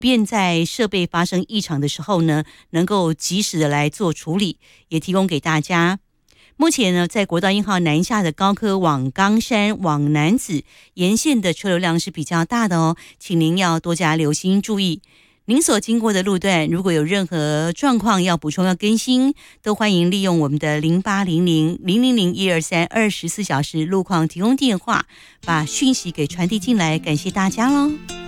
便在设备发生异常的时候呢，能够及时的来做处理，也提供给大家。目前呢，在国道1号南下的高科往冈山、往楠梓沿线的车流量是比较大的哦，请您要多加留心注意。您所经过的路段，如果有任何状况要补充、要更新，都欢迎利用我们的0800-000-123 24小时路况提供电话，把讯息给传递进来。感谢大家喽。